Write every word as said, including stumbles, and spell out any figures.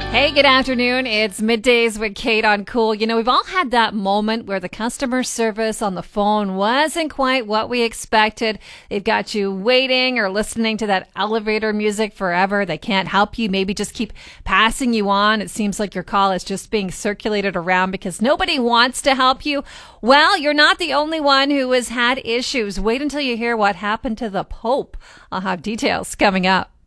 Hey, good afternoon. It's Middays with Kate on Cool. You know, we've all had that moment where the customer service on the phone wasn't quite what we expected. They've got you waiting or listening to that elevator music forever. They can't help you, maybe just keep passing you on. It seems like your call is just being circulated around because nobody wants to help you. Well, you're not the only one who has had issues. Wait until you hear what happened to the Pope. I'll have details coming up.